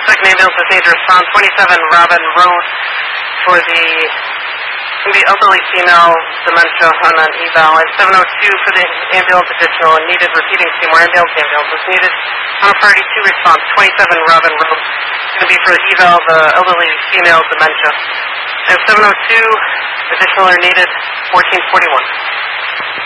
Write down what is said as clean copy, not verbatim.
Second ambulance is need to respond 27 Robin Road for the elderly female dementia on an eval. At 702 for the ambulance additional and needed repeating Seymour ambulance is needed on a priority 2 response 27 Robin Road. It's going to be for the eval of the elderly female dementia. At 702 additional are needed 1441.